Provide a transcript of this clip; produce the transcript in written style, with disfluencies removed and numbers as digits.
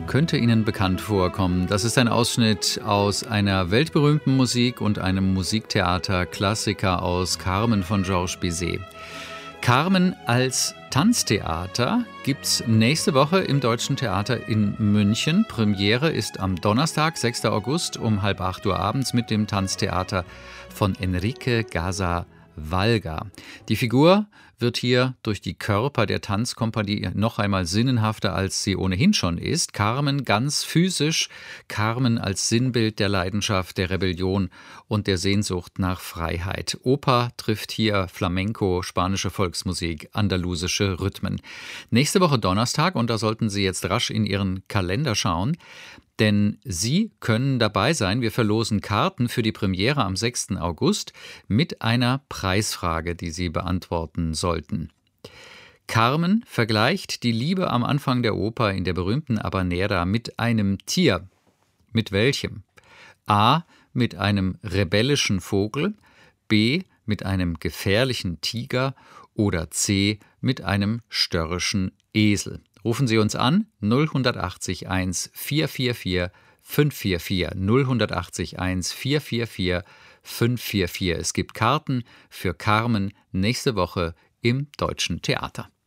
könnte Ihnen bekannt vorkommen. Das ist ein Ausschnitt aus einer weltberühmten Musik und einem Musiktheater-Klassiker aus Carmen von Georges Bizet. Carmen als Tanztheater gibt's nächste Woche im Deutschen Theater in München. Premiere ist am Donnerstag, 6. August um 7:30 Uhr abends mit dem Tanztheater von Enrique Gaza-Valga. Die Figur wird hier durch die Körper der Tanzkompanie noch einmal sinnenhafter, als sie ohnehin schon ist. Carmen ganz physisch, Carmen als Sinnbild der Leidenschaft, der Rebellion und der Sehnsucht nach Freiheit. Oper trifft hier Flamenco, spanische Volksmusik, andalusische Rhythmen. Nächste Woche Donnerstag, und da sollten Sie jetzt rasch in Ihren Kalender schauen, denn Sie können dabei sein. Wir verlosen Karten für die Premiere am 6. August mit einer Preisfrage, die Sie beantworten sollten. Carmen vergleicht die Liebe am Anfang der Oper in der berühmten Habanera mit einem Tier. Mit welchem? A. Mit einem rebellischen Vogel, B. Mit einem gefährlichen Tiger oder C. Mit einem störrischen Esel. Rufen Sie uns an 0180 1 444 544 0180 1 444 544. Es gibt Karten für Carmen nächste Woche im Deutschen Theater.